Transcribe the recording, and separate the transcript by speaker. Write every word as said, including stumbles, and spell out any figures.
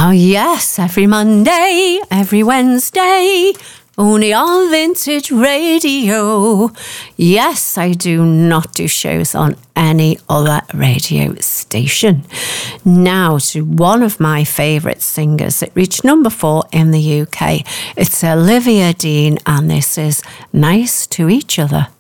Speaker 1: Oh yes, every Monday, every Wednesday, only on Vintage Radio. Yes, I do not do shows on any other radio station. Now to one of my favourite singers. It reached number four in the U K. It's Olivia Dean, and this is Nice to Each Other.